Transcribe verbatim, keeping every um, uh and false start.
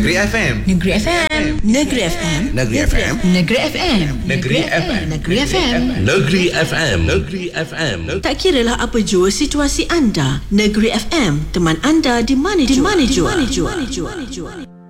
Negeri F M. Negeri F M. Negeri F M. Negeri F M. Negeri F M. Negeri F M. Negeri F M. Negeri F M. Negeri F M. Tak kiralah apa jua situasi anda, Negeri F M teman anda di mana jua. Di mana jua. Di mana jua.